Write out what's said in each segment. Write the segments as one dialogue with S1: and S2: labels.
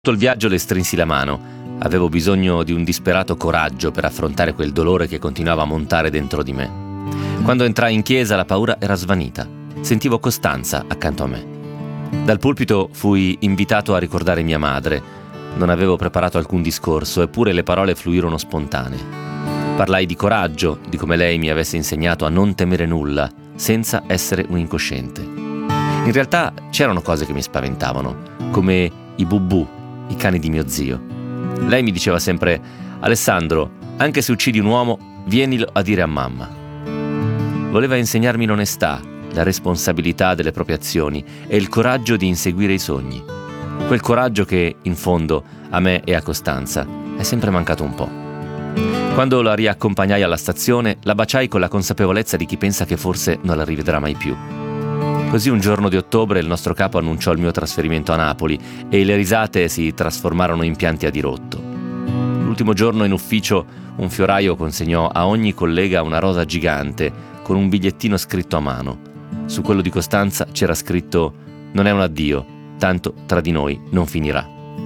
S1: Tutto il viaggio le strinsi la mano. Avevo bisogno di un disperato coraggio per affrontare quel dolore che continuava a montare dentro di me. Quando entrai in chiesa la paura era svanita. Sentivo Costanza accanto a me. Dal pulpito fui invitato a ricordare mia madre. Non avevo preparato alcun discorso, eppure le parole fluirono spontanee. Parlai di coraggio, di come lei mi avesse insegnato a non temere nulla, senza essere un incosciente. In realtà c'erano cose che mi spaventavano, come i bubù, i cani di mio zio. Lei mi diceva sempre: Alessandro, anche se uccidi un uomo, vienilo a dire a mamma. Voleva insegnarmi l'onestà, la responsabilità delle proprie azioni e il coraggio di inseguire i sogni. Quel coraggio che, in fondo, a me e a Costanza è sempre mancato un po'. Quando la riaccompagnai alla stazione, la baciai con la consapevolezza di chi pensa che forse non la rivedrà mai più. Così un giorno di ottobre il nostro capo annunciò il mio trasferimento a Napoli e le risate si trasformarono in pianti a dirotto. L'ultimo giorno in ufficio un fioraio consegnò a ogni collega una rosa gigante con un bigliettino scritto a mano. Su quello di Costanza c'era scritto: «Non è un addio, tanto tra di noi non finirà».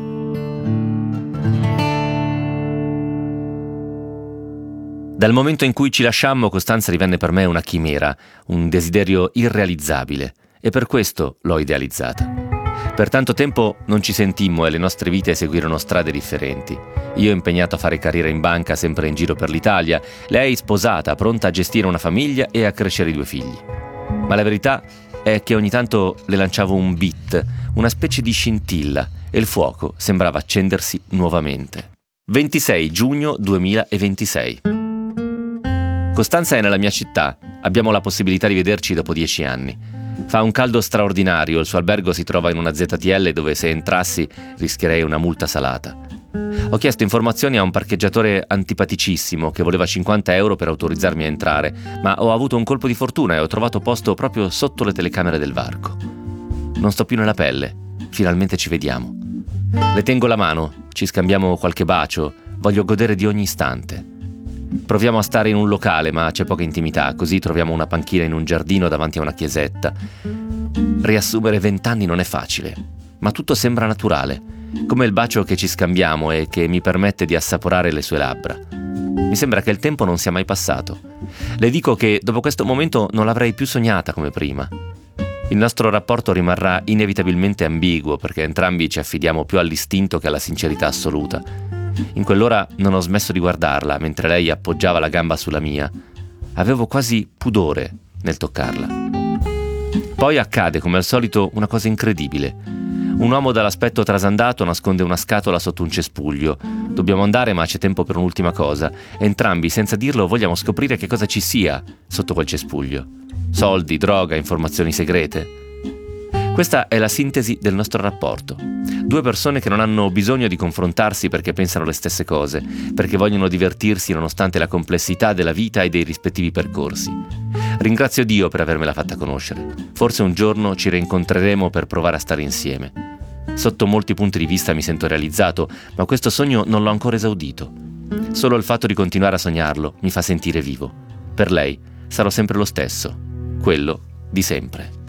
S1: Dal momento in cui ci lasciammo, Costanza divenne per me una chimera, un desiderio irrealizzabile, e per questo l'ho idealizzata. Per tanto tempo non ci sentimmo e le nostre vite seguirono strade differenti. Io impegnato a fare carriera in banca, sempre in giro per l'Italia, lei sposata, pronta a gestire una famiglia e a crescere i 2 figli. Ma la verità è che ogni tanto le lanciavo un beat, una specie di scintilla, e il fuoco sembrava accendersi nuovamente. 26 giugno 2026. Costanza è nella mia città, abbiamo la possibilità di vederci dopo 10 anni. Fa un caldo straordinario, il suo albergo si trova in una ZTL dove se entrassi rischierei una multa salata. Ho chiesto informazioni a un parcheggiatore antipaticissimo che voleva 50 euro per autorizzarmi a entrare, ma ho avuto un colpo di fortuna e ho trovato posto proprio sotto le telecamere del varco. Non sto più nella pelle, finalmente ci vediamo. Le tengo la mano, ci scambiamo qualche bacio, voglio godere di ogni istante. Proviamo a stare in un locale, ma c'è poca intimità, così troviamo una panchina in un giardino davanti a una chiesetta. Riassumere 20 anni non è facile, ma tutto sembra naturale, come il bacio che ci scambiamo e che mi permette di assaporare le sue labbra. Mi sembra che il tempo non sia mai passato. Le dico che dopo questo momento non l'avrei più sognata come prima. Il nostro rapporto rimarrà inevitabilmente ambiguo perché entrambi ci affidiamo più all'istinto che alla sincerità assoluta. In quell'ora non ho smesso di guardarla mentre lei appoggiava la gamba sulla mia. Avevo quasi pudore nel toccarla. Poi accade, come al solito, una cosa incredibile. Un uomo dall'aspetto trasandato nasconde una scatola sotto un cespuglio. Dobbiamo andare, ma c'è tempo per un'ultima cosa. Entrambi, senza dirlo, vogliamo scoprire che cosa ci sia sotto quel cespuglio. Soldi, droga, informazioni segrete. Questa è la sintesi del nostro rapporto. 2 persone che non hanno bisogno di confrontarsi perché pensano le stesse cose, perché vogliono divertirsi nonostante la complessità della vita e dei rispettivi percorsi. Ringrazio Dio per avermela fatta conoscere. Forse un giorno ci rincontreremo per provare a stare insieme. Sotto molti punti di vista mi sento realizzato, ma questo sogno non l'ho ancora esaudito. Solo il fatto di continuare a sognarlo mi fa sentire vivo. Per lei sarò sempre lo stesso, quello di sempre.